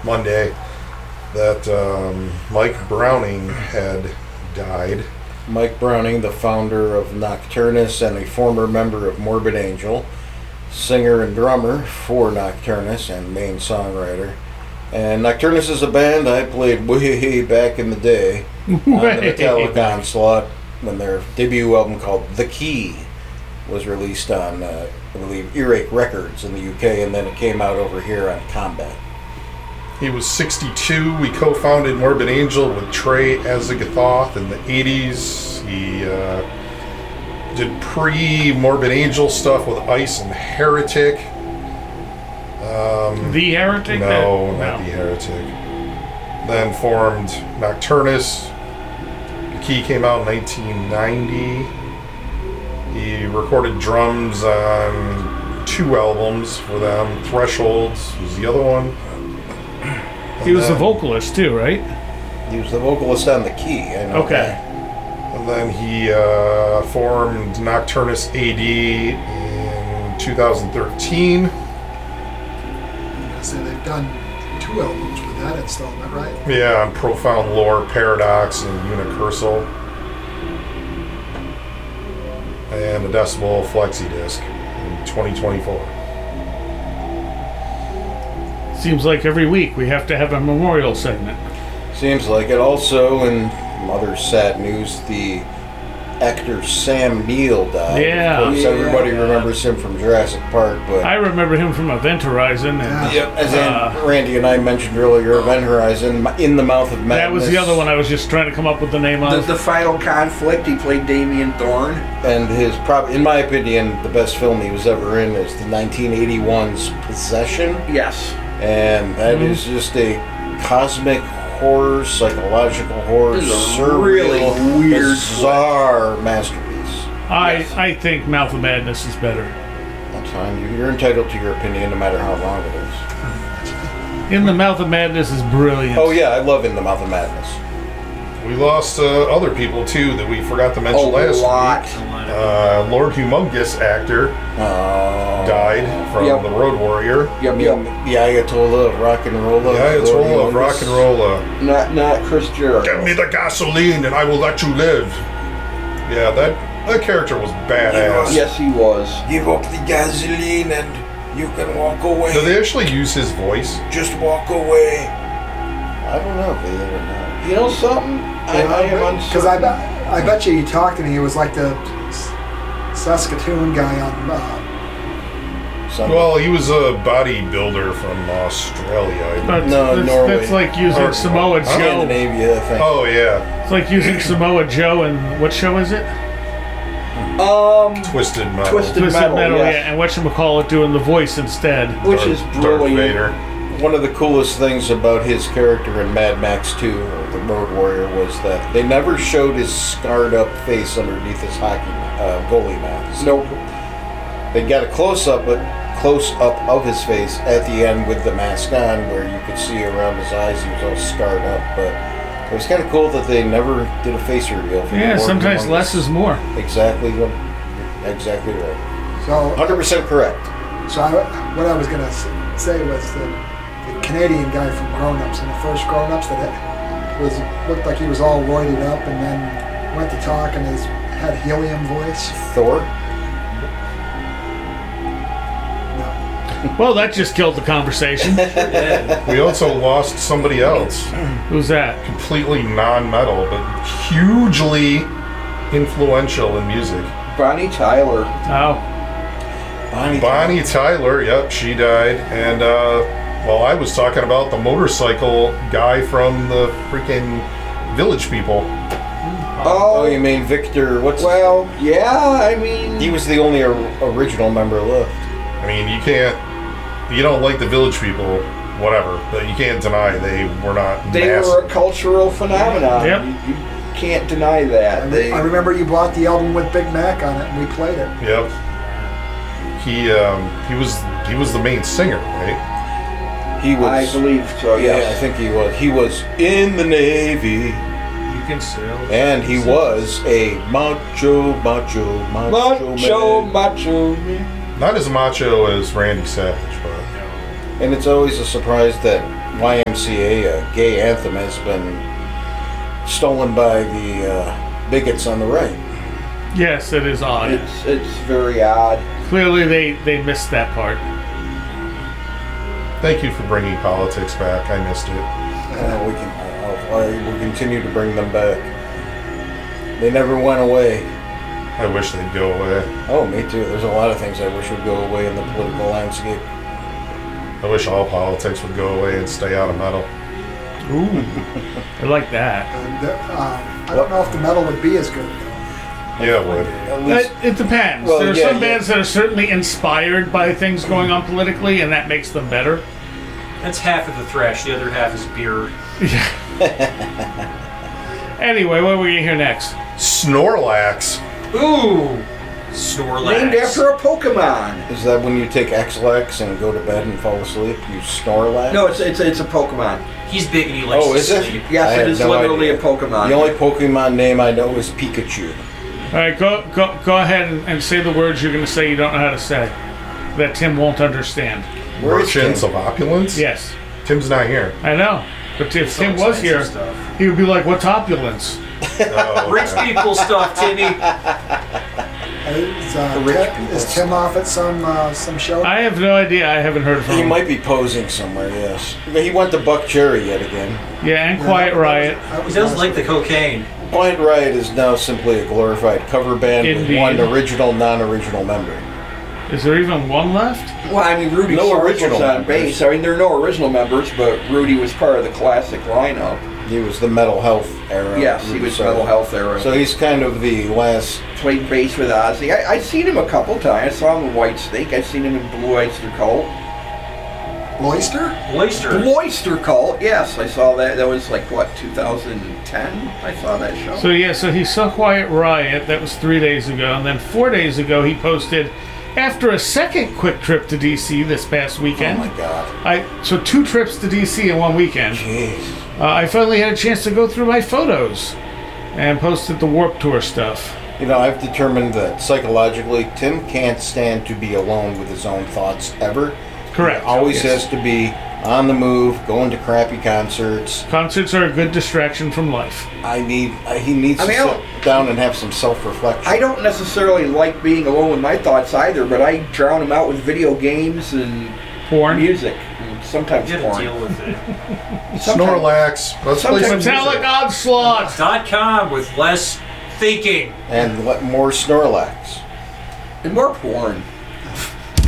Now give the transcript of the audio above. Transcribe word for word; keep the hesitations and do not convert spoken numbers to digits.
Monday that um, Mike Browning had died. Mike Browning, the founder of Nocturnus and a former member of Morbid Angel, singer and drummer for Nocturnus and main songwriter. And Nocturnus is a band I played way back in the day on the Metallica Onslaught when their debut album called The Key was released on, uh, I believe, Earache Records in the U K, and then it came out over here on Combat. He was sixty-two. We co-founded Morbid Angel with Trey Azagathoth in the eighties. He uh, did pre-Morbid Angel stuff with Ice and Heretic. Um, the Heretic? No, no, not The Heretic. Then formed Nocturnus. The Key came out in nineteen ninety. He recorded drums on two albums for them. Thresholds was the other one. He was the vocalist too, right? He was the vocalist on The Key. I know okay. that. And then he uh, formed Nocturnus A D in two thousand thirteen. So they've done two albums with that installment, right? Yeah, on Profound Lore, Paradox, and Unicursal. And a Decibel Flexi Disc in twenty twenty-four. Seems like every week we have to have a memorial segment. Seems like it. Also, in other sad news, the actor Sam Neill died. Yeah. Of course, Yeah. everybody remembers him from Jurassic Park, but I remember him from Event Horizon. And, Yeah. yep, as Uh, Randy and I mentioned earlier, Event Horizon, In the Mouth of Madness. that was the other one I was just trying to come up with the name The, of. the Final Conflict, he played Damien Thorne. And his, prob- in my opinion, the best film he was ever in is the nineteen eighty-one's Possession. Yes. And that Mhm. is just a cosmic horror, psychological horror, This is a surreal, really weird bizarre masterpiece. I, Yes. I think Mouth of Madness is better. That's fine. You- You're entitled to your opinion no matter how long it is. In the Mouth of Madness is brilliant. Oh yeah, I love In the Mouth of Madness. We lost uh, other people too that we forgot to mention A last lot. week. Uh, Lord Humongous actor Oh. died from Yep. the Road Warrior. Yep, The, yep. the Ayatollah of rock and roll. The Ayatollah of rock and roll. Uh, Not not Chris Jericho. Give me the gasoline and I will let you live. Yeah, that that character was badass. Yes, he was. Give up the gasoline and you can walk away. Did they actually use his voice? Just walk away. I don't know if they did or not. You know something? I, I am uncertain. Because I, bet- I bet you he talked and he was like the S- Saskatoon guy on. Uh, Some- Well, he was a bodybuilder from Australia. I But believe. No, that's, Norway. that's like using Or- Samoa huh? Joe. Scandinavia, I think. Oh yeah, It's like using Samoa Joe and what show is it? um, Twisted Metal. Twisted- Twisted Metal, Metal, yes. yeah, and whatchamacallit doing the voice instead. which Darth- is Darth brilliant. Vader. One of the coolest things about his character in Mad Max two, or the Road Warrior, was that they never showed his scarred up face underneath his hockey uh, goalie mask. Nope. They got a close up, but close up of his face at the end with the mask on, where you could see around his eyes he was all scarred up. But it was kind of cool that they never did a face reveal. For Yeah, the Lord sometimes Humongous. less is more. Exactly what, exactly right. so, one hundred percent correct. so I, what I was gonna s- say was the, the Canadian guy from Grown Ups, in the first Grown Ups, that had, was looked like he was all roided up, and then went to talk and his had helium voice. Thor. No. Well, that just killed the conversation. We also lost somebody else, Who's that? completely non-metal, but hugely influential in music. Bonnie Tyler. Oh, Bonnie. Bonnie Tyler, yep, she died. And, uh, well, I was talking about the motorcycle guy from the freaking Village People. Oh, Oh, you mean Victor? What's well, yeah. I mean, he was the only or- original member left. I mean, you can't, you don't like the Village People, whatever, but you can't deny they were not they massive. were a cultural phenomenon. Yep. You, you can't deny I, that. re- They, I remember you bought the album with Big Mac on it, and we played it. Yep. He, um, he was, he was the main singer, right? He was. I believe so. Yeah, Yes. I think he was. He was in the Navy, You can sail. and he was a macho, macho, macho, Macho, man. macho. Not as macho as Randy Savage, but And it's always a surprise that Y M C A, a gay anthem, has been stolen by the uh, bigots on the right. Yes, it is odd. It's it's very odd. Clearly, they they missed that part. Thank you for bringing politics back. I missed it. Uh, we can, I'll, I will continue to bring them back. They never went away. I wish they'd go away. Oh, me too. There's a lot of things I wish would go away in the political landscape. I wish all politics would go away and stay out of metal. Ooh, I like that. And, uh, I don't know if the metal would be as good though. Yeah, it would. At least, It, it depends. Well, there are yeah, some yeah. bands that are certainly inspired by things going on politically, and that makes them better. That's half of the thrash. The other half is beer. Anyway, what are we going to hear next? Snorlax. Ooh, Snorlax. Named after a Pokemon. is that when you take X-Lax and go to bed and fall asleep, you Snorlax? No, it's it's it's a Pokemon. He's big and he likes Oh, to is it? sleep. Yes, I it had is no literally idea. a Pokemon. The only Pokemon name I know is Pikachu. All right, go go go ahead and, and say the words you're going to say you don't know how to say, that Tim won't understand. Where is Merchants Tim? of Opulence? Yes, Tim's not here. I know. But if Some Tim was expensive here, stuff. he would be like, "What's opulence?" Oh, Rich okay. people stuff, Timmy. Is, uh, Rich Tim- people. is Tim off at some uh, some show? I have no idea. I haven't heard from He him. might be posing somewhere, yes. He went to Buck Cherry yet again. Yeah, and Yeah, Quiet that was- Riot. that He was does last like the week. cocaine. Quiet Riot is now simply a glorified cover band Indeed. with one original, non-original member. Is there even one left? Well, I mean, Rudy No Sarge original was on members. bass. I mean, there are no original members, but Rudy was part of the classic lineup. He was the Metal Health era. Yes, he was Metal Health era. So he's kind of the last. Played bass with Ozzy. I, I've seen him a couple times. I saw him in White Snake. I've seen him in Blue Oyster Cult. Loister? Oyster. Blue Oyster Cult, yes, I saw that. That was like, what, two thousand ten? I saw that show. So yeah, so he saw Quiet Riot. That was three days ago, and then four days ago he posted, after a second quick trip to D C this past Oh weekend. my God. I so two trips to D C in one weekend. Jeez. Uh, I finally had a chance to go through my photos and posted the Warped Tour stuff. You know, I've determined that psychologically, Tim can't stand to be alone with his own thoughts ever. Correct. He always Yes. has to be on the move, going to crappy concerts. Concerts are a good distraction from life. I need. I, he needs I mean, I to don't- sit down and have some self-reflection. I don't necessarily like being alone with my thoughts either, but I drown them out with video games and Porn. music. And sometimes You gotta porn. deal with it. Sometimes- Snorlax. Let's play some Sometimes- music. Metallic Onslaught! Dot com with less thinking. And let more Snorlax. And more porn.